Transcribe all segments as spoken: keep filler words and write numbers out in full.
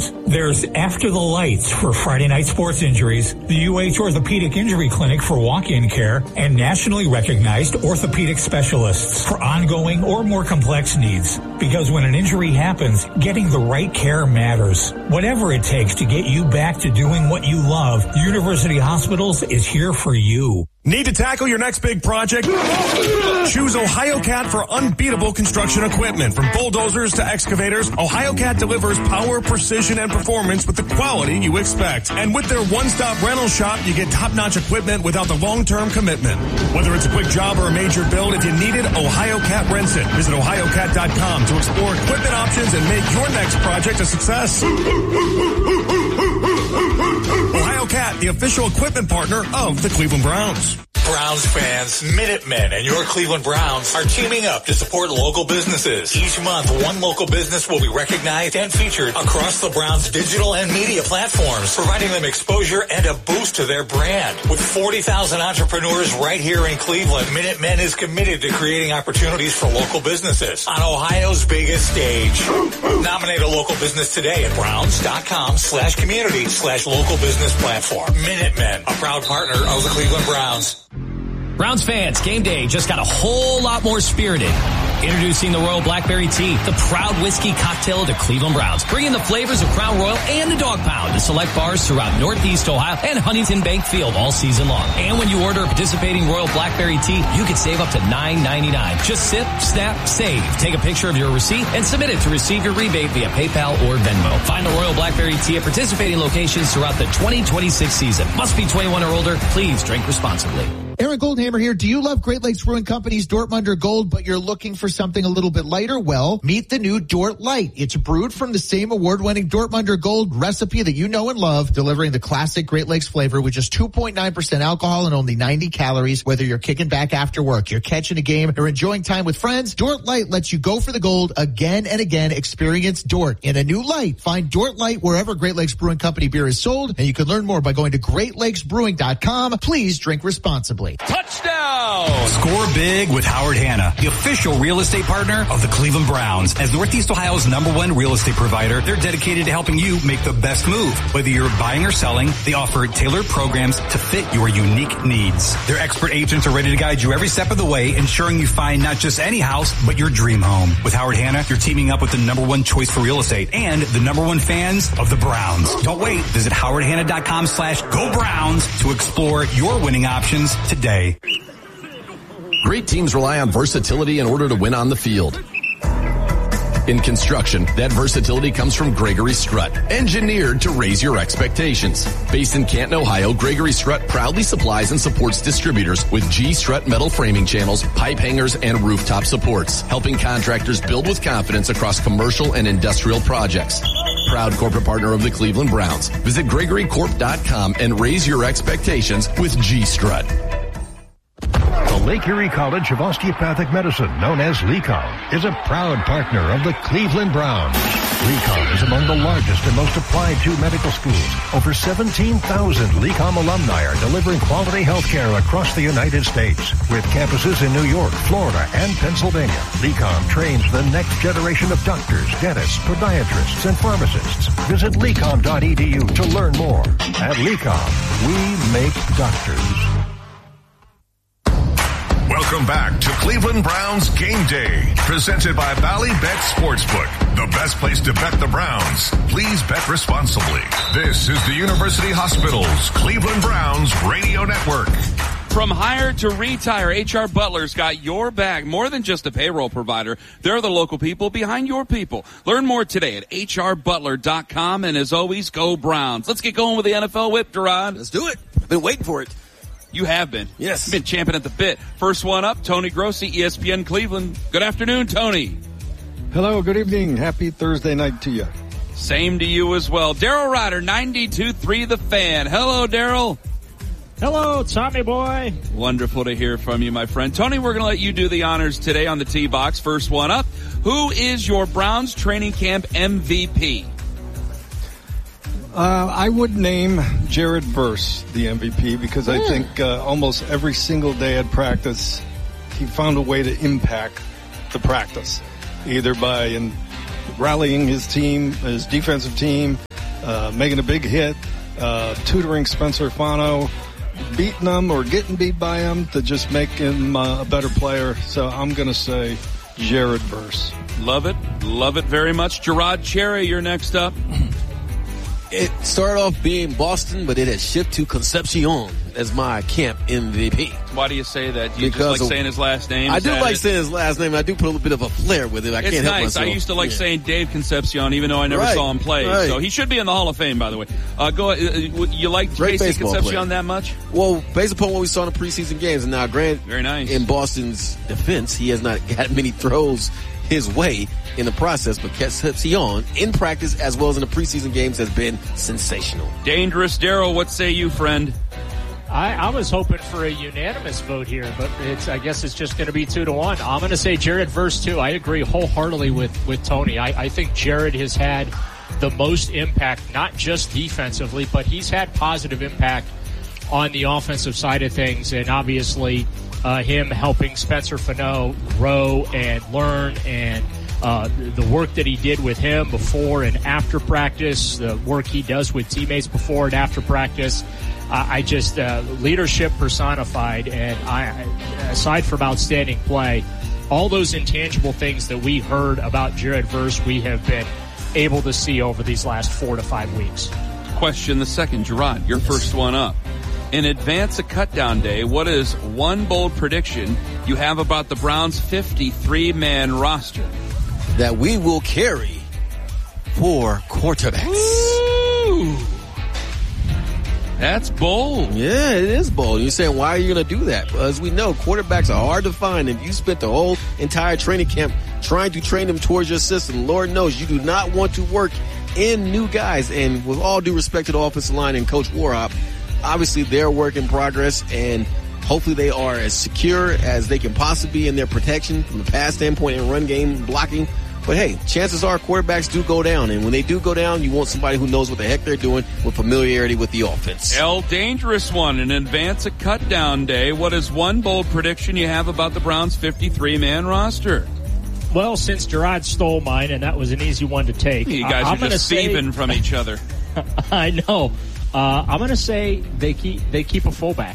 injuries. There's After the Lights for Friday night sports injuries, the U H Orthopedic Injury Clinic for walk-in care, and nationally recognized orthopedic specialists for ongoing or more complex needs. Because when an injury happens, getting the right care matters. Whatever it takes to get you back to doing what you love, University Hospitals is here for you. Need to tackle your next big project? Choose OhioCat for unbeatable construction equipment. From bulldozers to excavators, OhioCat delivers power, precision, and performance with the quality you expect. And with their one-stop rental shop, you get top-notch equipment without the long-term commitment. Whether it's a quick job or a major build, if you need it, OhioCat rents it. Visit ohio cat dot com to explore equipment options and make your next project a success. OhioCat, the official equipment partner of the Cleveland Browns. Browns fans, Minutemen, and your Cleveland Browns are teaming up to support local businesses. Each month, one local business will be recognized and featured across the Browns' digital and media platforms, providing them exposure and a boost to their brand. With forty thousand entrepreneurs right here in Cleveland, Minutemen is committed to creating opportunities for local businesses on Ohio's biggest stage. Nominate a local business today at browns.com slash community slash local business platform. Minutemen, a proud partner of the Cleveland Browns. Browns fans, game day just got a whole lot more spirited. Introducing the Royal Blackberry Tea, the proud whiskey cocktail of the Cleveland Browns, bringing the flavors of Crown Royal and the Dog Pound to select bars throughout Northeast Ohio and Huntington Bank Field all season long. And when you order a participating Royal Blackberry Tea, you can save up to nine ninety-nine. Just sip, snap, save. Take a picture of your receipt and submit it to receive your rebate via PayPal or Venmo. Find the Royal Blackberry Tea at participating locations throughout the twenty twenty-six season. Must be twenty-one or older. Please drink responsibly. Aaron Goldhammer here. Do you love Great Lakes Brewing Company's Dortmunder Gold, but you're looking for something a little bit lighter? Well, meet the new Dort Light. It's brewed from the same award-winning Dortmunder Gold recipe that you know and love, delivering the classic Great Lakes flavor with just two point nine percent alcohol and only ninety calories. Whether you're kicking back after work, you're catching a game, or enjoying time with friends, Dort Light lets you go for the gold again and again. Experience Dort in a new light. Find Dort Light wherever Great Lakes Brewing Company beer is sold, and you can learn more by going to great lakes brewing dot com. Please drink responsibly. Touchdown! Score big with Howard Hanna, the official real estate partner of the Cleveland Browns. As Northeast Ohio's number one real estate provider, they're dedicated to helping you make the best move. Whether you're buying or selling, they offer tailored programs to fit your unique needs. Their expert agents are ready to guide you every step of the way, ensuring you find not just any house, but your dream home. With Howard Hanna, you're teaming up with the number one choice for real estate and the number one fans of the Browns. Don't wait. Visit howard hanna dot com slash go Browns to explore your winning options today. Great teams rely on versatility in order to win on the field. In construction, that versatility comes from Gregory Strut, engineered to raise your expectations. Based in Canton, Ohio, Gregory Strut proudly supplies and supports distributors with G Strut metal framing channels, pipe hangers, and rooftop supports, helping contractors build with confidence across commercial and industrial projects. Proud corporate partner of the Cleveland Browns. Visit gregory corp dot com and raise your expectations with G Strut. The Lake Erie College of Osteopathic Medicine, known as LECOM, is a proud partner of the Cleveland Browns. LECOM is among the largest and most applied to medical schools. Over seventeen thousand LECOM alumni are delivering quality health care across the United States. With campuses in New York, Florida, and Pennsylvania, LECOM trains the next generation of doctors, dentists, podiatrists, and pharmacists. Visit lecom dot e d u to learn more. At LECOM, we make doctors. Welcome back to Cleveland Browns Game Day, presented by Bally Bet Sportsbook, the best place to bet the Browns. Please bet responsibly. This is the University Hospital's Cleveland Browns Radio Network. From hire to retire, H R Butler's got your back. More than just a payroll provider, they're the local people behind your people. Learn more today at h r butler dot com, and as always, go Browns. Let's get going with the N F L whip, Gerard. Let's do it. Been waiting for it. You have been. Yes. You've been champing at the bit. First one up, Tony Grossi, E S P N Cleveland. Good afternoon, Tony. Hello, good evening. Happy Thursday night to you. Same to you as well. Daryl Ryder, ninety-two point three The Fan. Hello, Daryl. Hello, Tommy boy. Wonderful to hear from you, my friend. Tony, we're going to let you do the honors today on the tee box. First one up. Who is your Browns training camp M V P? Uh, I would name Jared Verse the M V P because mm. I think uh, almost every single day at practice, he found a way to impact the practice, either by in rallying his team, his defensive team, uh, making a big hit, uh, tutoring Spencer Fano, beating him or getting beat by him to just make him uh, a better player. So I'm going to say Jared Verse. Love it. Love it very much. Gerard Cherry, you're next up. It started off being Boston, but it has shifted to Concepcion as my camp M V P. Why do you say that? Do you Because just like of, saying his last name? I Is do that like it? saying his last name. I do put a little bit of a flair with it. I It's can't help nice. myself. I used to like yeah. saying Dave Concepcion, even though I never Right. saw him play. Right. So he should be in the Hall of Fame, by the way. Uh, go. Uh, you like Great Casey baseball Concepcion player. that much? Well, based upon what we saw in the preseason games, and now Grant, very nice. In Boston's defense, he has not had many throws his way in the process, but Concepcion in practice as well as in the preseason games has been sensational. Dangerous Daryl, what say you, friend? I, I was hoping for a unanimous vote here, but it's I guess it's just going to be two to one. I'm going to say Jared Verse too. I agree wholeheartedly with with Tony. I, I think Jared has had the most impact, not just defensively, but he's had positive impact on the offensive side of things, and obviously uh, him helping Spencer Fano grow and learn, and uh, the work that he did with him before and after practice, the work he does with teammates before and after practice. Uh, I just uh, leadership personified, and I, aside from outstanding play, all those intangible things that we heard about Jared Verse, we have been able to see over these last four to five weeks. Question the second, Gerard, your first one up. In advance of cutdown day, what is one bold prediction you have about the Browns' fifty-three man roster? That we will carry four quarterbacks. Ooh. That's bold. Yeah, it is bold. You're saying, why are you going to do that? Because we know quarterbacks are hard to find. If you spent the whole entire training camp trying to train them towards your system, Lord knows you do not want to work in new guys. And with all due respect to the offensive line and Coach Warhop, obviously they're a work in progress, and hopefully they are as secure as they can possibly be in their protection from the pass standpoint and run game blocking. But hey, chances are quarterbacks do go down, and when they do go down, you want somebody who knows what the heck they're doing with familiarity with the offense. El Dangerous One, in advance of cutdown day, what is one bold prediction you have about the Browns' fifty-three man roster? Well, since Gerard stole mine, and that was an easy one to take. You guys uh, are just say, thieving from each other. I know. Uh, I'm going to say they keep they keep a fullback.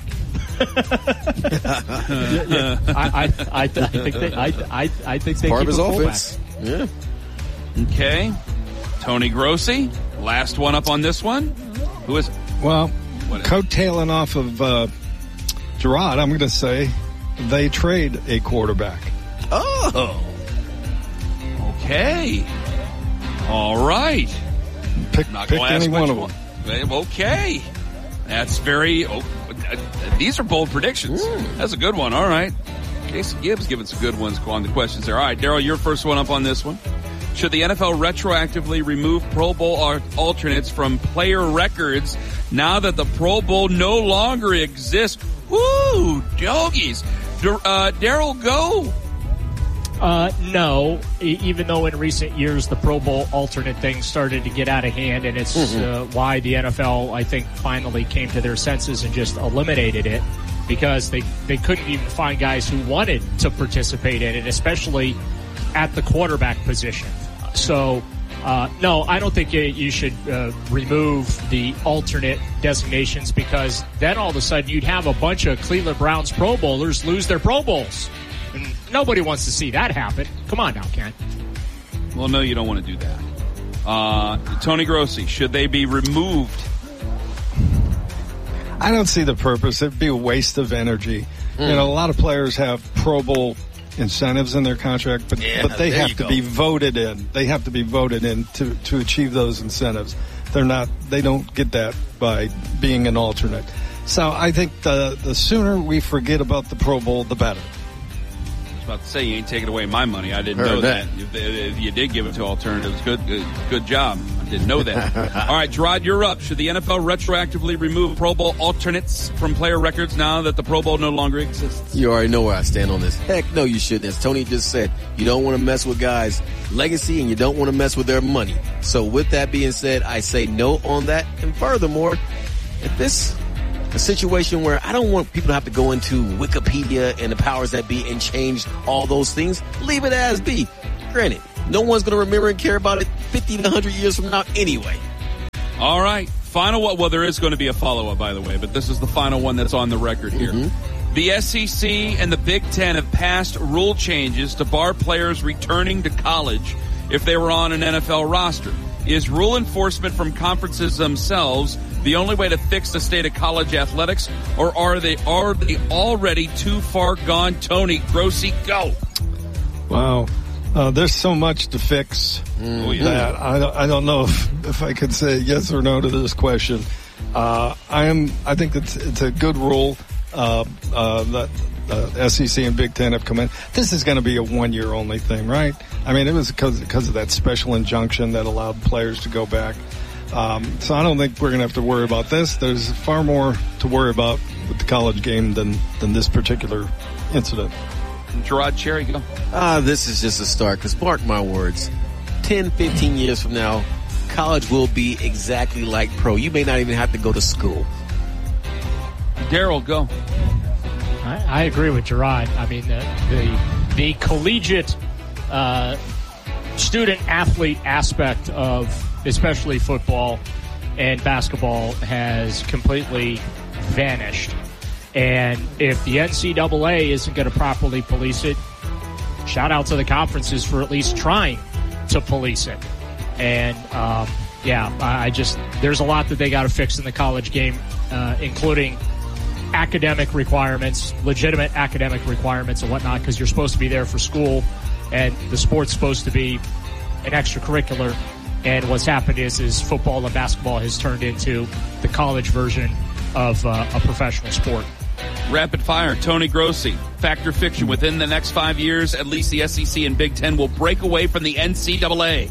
yeah, yeah. I, I, I, I think they, I, I, I think they Part keep of his a fullback. offense. Yeah. Okay. Tony Grossi, last one up on this one. Who is it? Well, coattailing off of uh, Gerard, I'm going to say they trade a quarterback. Oh. Okay. All right. Pick, Not pick gonna ask any one which of them. one. Okay. That's very... Oh, uh, these are bold predictions. Mm. That's a good one. All right. Casey Gibbs giving some good ones on the questions there. All right, Daryl, your first one up on this one. Should the N F L retroactively remove Pro Bowl alternates from player records now that the Pro Bowl no longer exists? Woo, doggies. Uh, Daryl, go. Uh, no, e- even though in recent years the Pro Bowl alternate thing started to get out of hand, and it's mm-hmm. uh, why the N F L, I think, finally came to their senses and just eliminated it, because they, they couldn't even find guys who wanted to participate in it, especially at the quarterback position. So, uh, no, I don't think you, you should uh, remove the alternate designations, because then all of a sudden you'd have a bunch of Cleveland Browns Pro Bowlers lose their Pro Bowls. And nobody wants to see that happen. Come on now, Ken. Well, no, you don't want to do that. Uh, Tony Grossi, should they be removed? I don't see the purpose. It'd be a waste of energy. Mm. You know, a lot of players have Pro Bowl incentives in their contract, but, yeah, but they have to go. be voted in. They have to be voted in to, to achieve those incentives. They're not, they don't get that by being an alternate. So I think the, the sooner we forget about the Pro Bowl, the better. I was about to say, you ain't taking away my money. I didn't Heard know that. that. If, if you did give it to alternatives, good, good, good job. I didn't know that. All right, Gerard, you're up. Should the N F L retroactively remove Pro Bowl alternates from player records now that the Pro Bowl no longer exists? You already know where I stand on this. Heck no, you shouldn't. As Tony just said, you don't want to mess with guys' legacy and you don't want to mess with their money. So with that being said, I say no on that. And furthermore, if this a situation where I don't want people to have to go into Wikipedia and the powers that be and change all those things, leave it as be. Granted, no one's going to remember and care about it fifty to one hundred years from now anyway. All right. Final one. Well, there is going to be a follow-up, by the way, but this is the final one that's on the record here. Mm-hmm. The S E C and the Big Ten have passed rule changes to bar players returning to college if they were on an N F L roster. Is rule enforcement from conferences themselves the only way to fix the state of college athletics, or are they are they already too far gone? Tony Grossi, go. Wow. Uh, there's so much to fix mm-hmm. that I don't, I don't know if, if I could say yes or no to this question. Uh, I am. I think it's it's a good rule uh, uh, that uh, S E C and Big Ten have come in. This is going to be a one-year only thing, right? I mean, it was because because of that special injunction that allowed players to go back. Um, so I don't think we're going to have to worry about this. There's far more to worry about with the college game than than this particular incident. Gerard Cherry, go. Ah, this is just a start, because mark my words, ten, fifteen years from now, college will be exactly like pro. You may not even have to go to school. Daryl, go. I, I agree with Gerard. I mean, the the, the collegiate uh, student-athlete aspect of especially football and basketball has completely vanished. And if the N C double A isn't going to properly police it, shout out to the conferences for at least trying to police it. And, um, yeah, I just, there's a lot that they got to fix in the college game, uh, including academic requirements, legitimate academic requirements and whatnot, because you're supposed to be there for school and the sport's supposed to be an extracurricular. And what's happened is, is football and basketball has turned into the college version of uh, a professional sport. Rapid fire, Tony Grossi. Fact or fiction, within the next five years, at least the S E C and Big Ten will break away from the N C double A.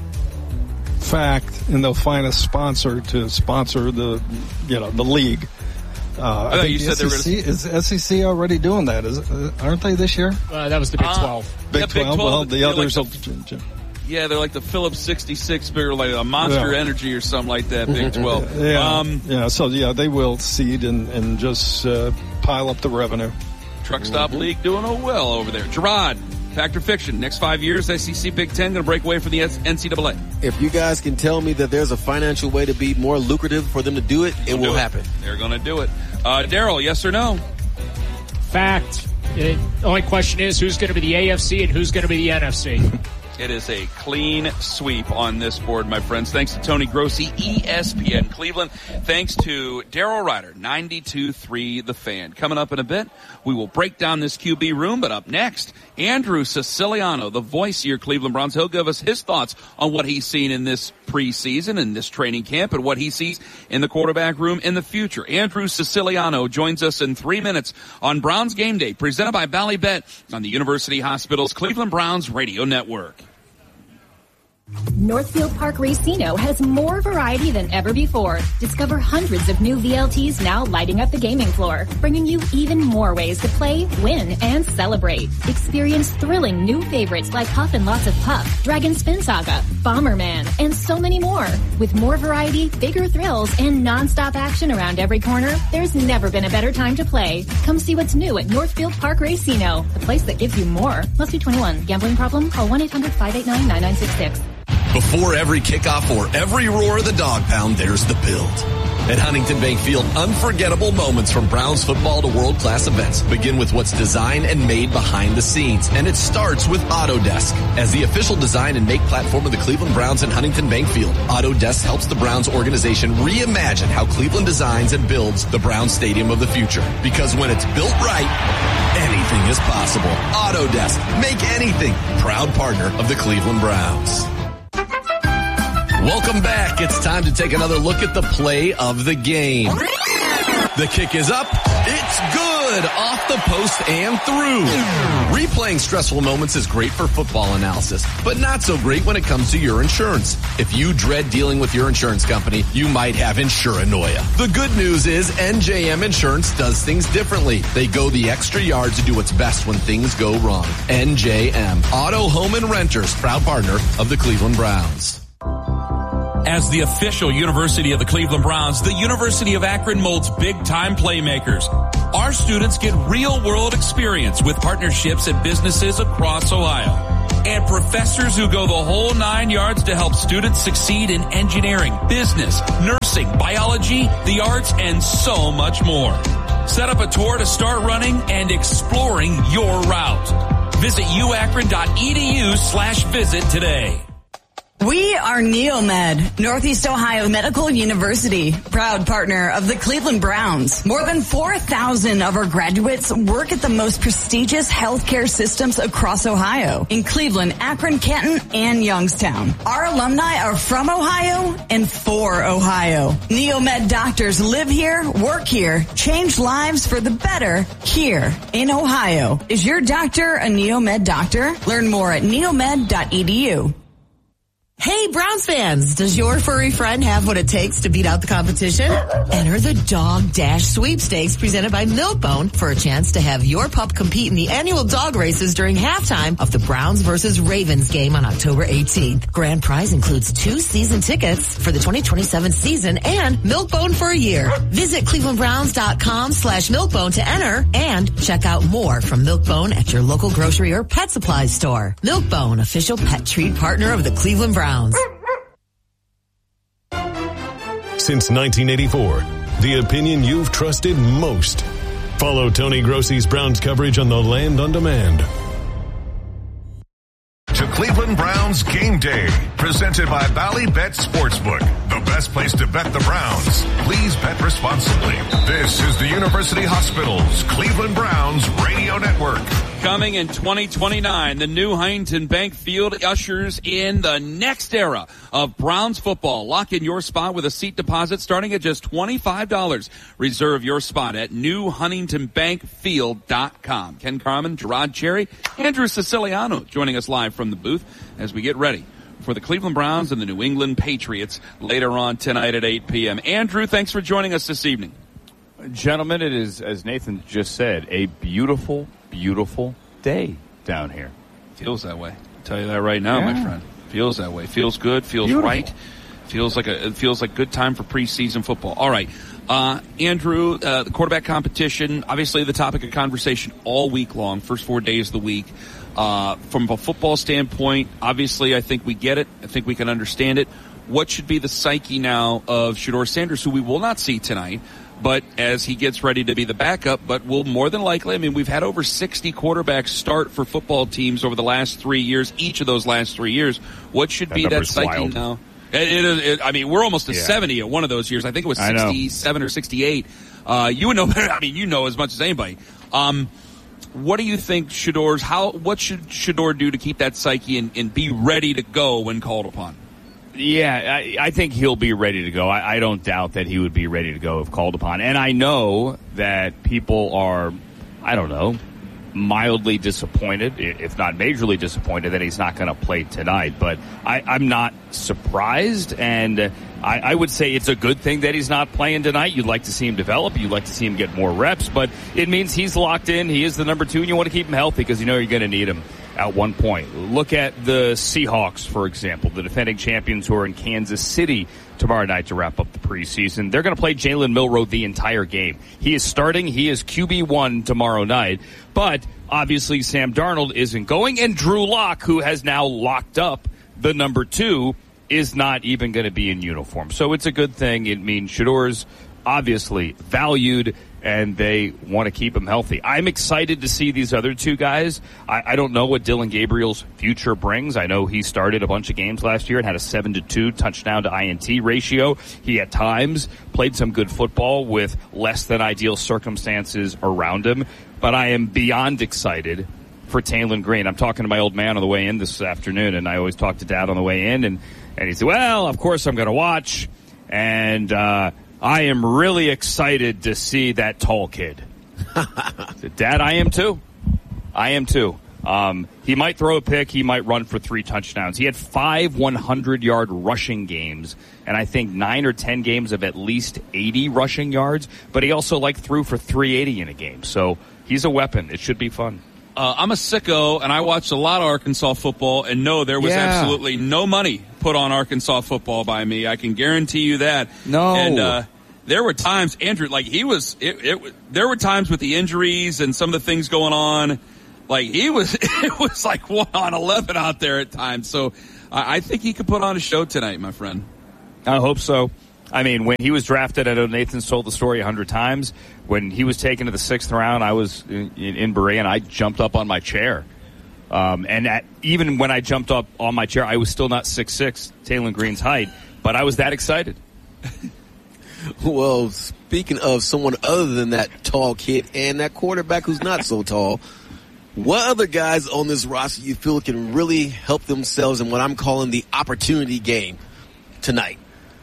Fact, and they'll find a sponsor to sponsor the, you know, the league. Uh, I, I thought you said S E C, they were is S E C already doing that? Is uh, aren't they this year? Uh, that was the Big twelve. Uh, Big, yeah, twelve. Big twelve. Well, the You're others. like the, yeah, they're like the Phillips sixty-six, bigger like a Monster yeah. Energy or something like that. Big twelve. yeah, um, yeah. So yeah, they will seed and and just uh, pile up the revenue. Truck Stop mm-hmm. League doing oh well over there. Gerard, fact or fiction? Next five years, S E C, Big Ten going to break away from the N C double A. If you guys can tell me that there's a financial way to be more lucrative for them to do it, it will it. happen. They're going to do it. Uh, Daryl, yes or no? Fact. The only question is who's going to be the A F C and who's going to be the N F C. It is a clean sweep on this board, my friends. Thanks to Tony Grossi, E S P N Cleveland. Thanks to Daryl Ryder, ninety-two point three The Fan. Coming up in a bit, we will break down this Q B room, but up next, Andrew Siciliano, the voice of your Cleveland Browns. He'll give us his thoughts on what he's seen in this preseason and this training camp and what he sees in the quarterback room in the future. Andrew Siciliano joins us in three minutes on Browns Game Day, presented by Bally Bet on the University Hospital's Cleveland Browns Radio Network. Northfield Park Racino has more variety than ever before. Discover hundreds of new V L Ts now lighting up the gaming floor, bringing you even more ways to play, win, and celebrate. Experience thrilling new favorites like Huff and Lots of Puff, Dragon Spin Saga, Bomberman, and so many more. With more variety, bigger thrills, and non-stop action around every corner, there's never been a better time to play. Come see what's new at Northfield Park Racino, the place that gives you more. Must be twenty-one. Gambling problem? Call one eight hundred five eight nine nine nine six six. Before every kickoff or every roar of the dog pound, there's the build. At Huntington Bank Field, unforgettable moments from Browns football to world-class events begin with what's designed and made behind the scenes. And it starts with Autodesk. As the official design and make platform of the Cleveland Browns and Huntington Bank Field, Autodesk helps the Browns organization reimagine how Cleveland designs and builds the Browns Stadium of the future. Because when it's built right, anything is possible. Autodesk. Make anything. Proud partner of the Cleveland Browns. Welcome back. It's time to take another look at the play of the game. The kick is up. It's good. Off the post and through. Replaying stressful moments is great for football analysis, but not so great when it comes to your insurance. If you dread dealing with your insurance company, you might have insuranoia. The good news is N J M Insurance does things differently. They go the extra yard to do what's best when things go wrong. N J M, Auto, Home, and Renters, proud partner of the Cleveland Browns. As the official university of the Cleveland Browns, the University of Akron molds big-time playmakers. Our students get real-world experience with partnerships at businesses across Ohio. and professors who go the whole nine yards to help students succeed in engineering, business, nursing, biology, the arts, and so much more. Set up a tour to start running and exploring your route. Visit uakron.edu slash visit today. We are Neomed, Northeast Ohio Medical University, proud partner of the Cleveland Browns. More than four thousand of our graduates work at the most prestigious healthcare systems across Ohio, in Cleveland, Akron, Canton, and Youngstown. Our alumni are from Ohio and for Ohio. Neomed doctors live here, work here, change lives for the better here in Ohio. Is your doctor a Neomed doctor? Learn more at neomed dot e d u. Hey, Browns fans, does your furry friend have what it takes to beat out the competition? Enter the Dog Dash Sweepstakes presented by Milk-Bone for a chance to have your pup compete in the annual dog races during halftime of the Browns versus Ravens game on October eighteenth. Grand prize includes two season tickets for the twenty twenty-seven season and Milk-Bone for a year. Visit clevelandbrowns.com slash Milk-Bone to enter and check out more from Milk-Bone at your local grocery or pet supply store. Milk-Bone, official pet treat partner of the Cleveland Browns. Since nineteen eighty-four, the opinion you've trusted most. Follow Tony Grossi's Browns coverage on The Land on Demand. To Cleveland Browns Game Day, presented by Ballybet Sportsbook, the best place to bet the Browns. Please bet responsibly. This is the University Hospitals Cleveland Browns Radio Network. Coming in twenty twenty-nine, the new Huntington Bank Field ushers in the next era of Browns football. Lock in your spot with a seat deposit starting at just twenty-five dollars. Reserve your spot at new huntington bank field dot com. Ken Carman, Gerard Cherry, Andrew Siciliano joining us live from the booth as we get ready for the Cleveland Browns and the New England Patriots later on tonight at eight p.m. Andrew, thanks for joining us this evening. Gentlemen, it is, as Nathan just said, a beautiful, beautiful day down here. Feels that way. I'll tell you that right now, yeah. my friend. Feels that way. Feels good. Feels beautiful. Right. Feels like a it feels like good time for preseason football. All right, uh, Andrew, uh, the quarterback competition, obviously the topic of conversation all week long, first four days of the week. Uh, from a football standpoint, obviously, I think we get it. I think we can understand it. What should be the psyche now of Shedeur Sanders, who we will not see tonight? But as he gets ready to be the backup, but will more than likely, I mean, we've had over sixty quarterbacks start for football teams over the last three years, each of those last three years. What should that be that psyche wild. Now? It, it, it, I mean, we're almost to yeah. seventy at one of those years. I think it was sixty-seven or sixty-eight. Uh, you would know better. I mean, you know as much as anybody. Um, what do you think Shedeur's, how, what should Shedeur do to keep that psyche and, and be ready to go when called upon? Yeah, I, I think he'll be ready to go. I, I don't doubt that he would be ready to go if called upon. And I know that people are, I don't know, mildly disappointed, if not majorly disappointed, that he's not going to play tonight. But I, I'm not surprised, and I, I would say it's a good thing that he's not playing tonight. You'd like to see him develop. You'd like to see him get more reps. But it means he's locked in. He is the number two, and you want to keep him healthy because you know you're going to need him at one point. Look at the Seahawks, for example, the defending champions who are in Kansas City tomorrow night to wrap up the preseason. They're going to play Jalen Milroe the entire game. He is starting. He is Q B one tomorrow night. But obviously Sam Darnold isn't going, and Drew Lock, who has now locked up the number two, is not even going to be in uniform. So it's a good thing. It means Shedeur's obviously valued, and they want to keep him healthy. I'm excited to see these other two guys. I, I don't know what Dylan Gabriel's future brings. I know he started a bunch of games last year and had a seven to two touchdown to I N T ratio. He at times played some good football with less than ideal circumstances around him. But I am beyond excited for Taylen Green. I'm talking to my old man on the way in this afternoon, and I always talk to Dad on the way in, and, and he said, well, of course I'm going to watch, and uh I am really excited to see that tall kid. Dad, I am too. I am too. Um, he might throw a pick. He might run for three touchdowns. He had five hundred-yard rushing games, and I think nine or ten games of at least eighty rushing yards. But he also like threw for three eighty in a game. So he's a weapon. It should be fun. Uh, I'm a sicko, and I watched a lot of Arkansas football, and no, there was yeah. absolutely no money put on Arkansas football by me. I can guarantee you that. No. And, uh, there were times, Andrew, like he was, it, it, there were times with the injuries and some of the things going on, Like he was, it was like one on eleven out there at times. So I, I think he could put on a show tonight, my friend. I hope so. I mean, when he was drafted, I know Nathan's told the story a hundred times. When he was taken to the sixth round, I was in, in, in Berea, and I jumped up on my chair. Um, and at, even when I jumped up on my chair, I was still not six six, Taylon Green's height, but I was that excited. Well, speaking of someone other than that tall kid and that quarterback who's not so tall, what other guys on this roster you feel can really help themselves in what I'm calling the opportunity game tonight?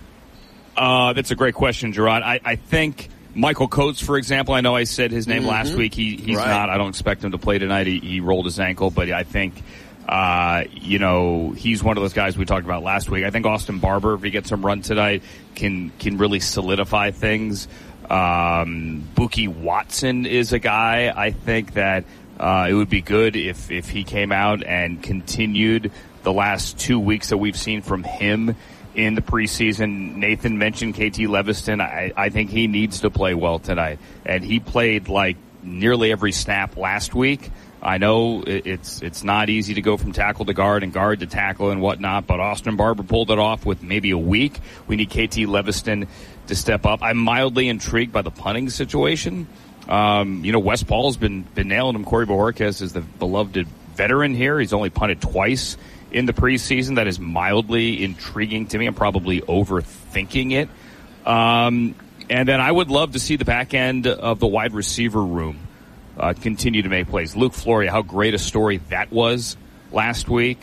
Uh, that's a great question, Gerard. I, I think Michael Coates, for example, I know I said his name mm-hmm. last week. He, he's right. not. I don't expect him to play tonight. He, he rolled his ankle, but I think, uh, you know, he's one of those guys we talked about last week. I think Austin Barber, if he gets some run tonight, can, can really solidify things. Um, Buki Watson is a guy I think that, uh, it would be good if, if he came out and continued the last two weeks that we've seen from him in the preseason. Nathan mentioned K T Leviston. I, I think he needs to play well tonight. And he played like nearly every snap last week. I know it's it's not easy to go from tackle to guard and guard to tackle and whatnot, but Austin Barber pulled it off with maybe a week. We need K T Leviston to step up. I'm mildly intrigued by the punting situation. Um, you know, Wes Paul's been, been nailing him. Corey Bojorquez is the beloved veteran here. He's only punted twice in the preseason. That is mildly intriguing to me. I'm probably overthinking it. Um, and then I would love to see the back end of the wide receiver room uh, continue to make plays. Luke Floria, how great a story that was last week.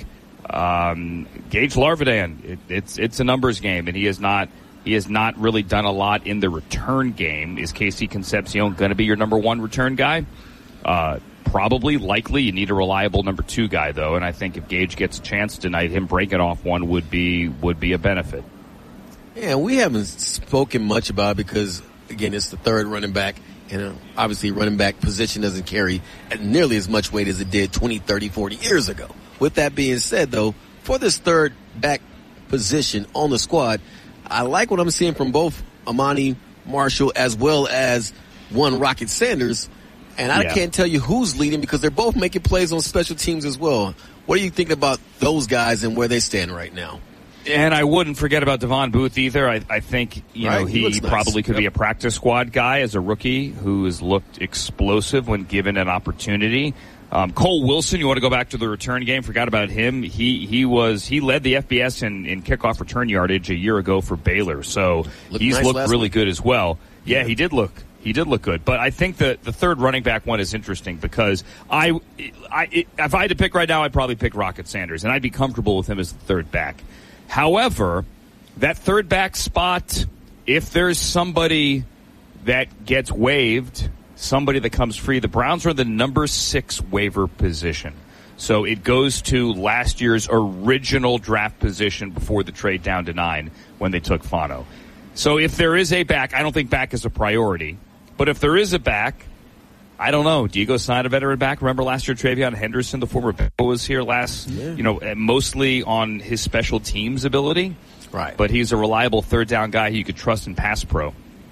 Um, Gage Larvidan, it, it's it's a numbers game, and he has not he has not really done a lot in the return game. Is Casey Concepcion going to be your number one return guy? Uh, Probably, likely. You need a reliable number two guy, though, and I think if Gage gets a chance tonight, him breaking off one would be would be a benefit. Yeah, we haven't spoken much about it because, again, it's the third running back, and uh, obviously running back position doesn't carry nearly as much weight as it did twenty, thirty, forty years ago. With that being said, though, for this third back position on the squad, I like what I'm seeing from both Amani Marshall as well as one Rocket Sanders. And I yeah. can't tell you who's leading because they're both making plays on special teams as well. What do you think about those guys and where they stand right now? And I wouldn't forget about Devon Booth either. I, I think, you right. know, he, he probably nice. could yep. be a practice squad guy as a rookie who has looked explosive when given an opportunity. Um, Cole Wilson, you want to go back to the return game? Forgot about him. He he was he led the F B S in, in kickoff return yardage a year ago for Baylor, so looked he's nice looked really week. good as well. Yeah, he did look. He did look good, but I think the the third running back one is interesting because I, I if I had to pick right now, I'd probably pick Rocket Sanders, and I'd be comfortable with him as the third back. However, that third back spot, if there's somebody that gets waived, somebody that comes free, the Browns are the number six waiver position. So it goes to last year's original draft position before the trade down to nine when they took Fano. So if there is a back, I don't think back is a priority. But if there is a back, I don't know. Diego signed a veteran back. Remember last year, Travion Henderson, the former Bengal, was here last, yeah. you know, mostly on his special teams ability. Right. But he's a reliable third down guy who you could trust in pass pro.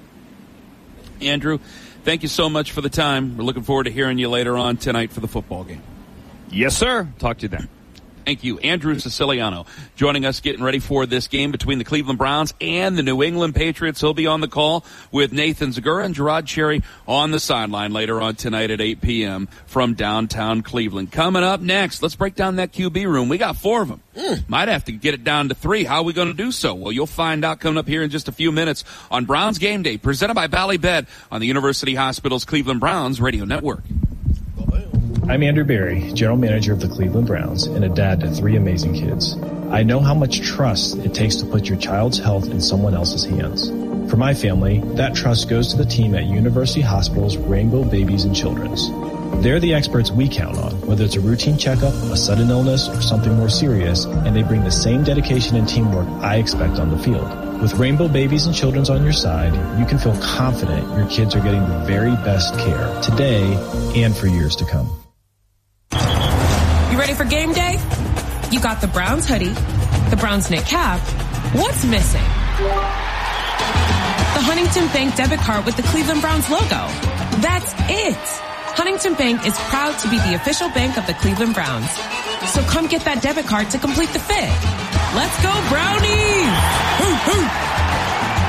Andrew, thank you so much for the time. We're looking forward to hearing you later on tonight for the football game. Yes, sir. Talk to you then. Thank you. Andrew Siciliano joining us, getting ready for this game between the Cleveland Browns and the New England Patriots. He'll be on the call with Nathan Zegura and Gerard Cherry on the sideline later on tonight at eight p.m. from downtown Cleveland. Coming up next, let's break down that Q B room. We got four of them. Mm. Might have to get it down to three. How are we going to do so? Well, you'll find out coming up here in just a few minutes on Browns Game Day, presented by Bally Bet on the University Hospital's Cleveland Browns Radio Network. I'm Andrew Berry, General Manager of the Cleveland Browns and a dad to three amazing kids. I know how much trust it takes to put your child's health in someone else's hands. For my family, that trust goes to the team at University Hospital's Rainbow Babies and Children's. They're the experts we count on, whether it's a routine checkup, a sudden illness, or something more serious, and they bring the same dedication and teamwork I expect on the field. With Rainbow Babies and Children's on your side, you can feel confident your kids are getting the very best care today and for years to come. You ready for game day? You got the Browns hoodie, the Browns knit cap. What's missing? The Huntington Bank debit card with the Cleveland Browns logo. That's it. Huntington Bank is proud to be the official bank of the Cleveland Browns. So come get that debit card to complete the fit. Let's go, Brownies! Hoo, hoo.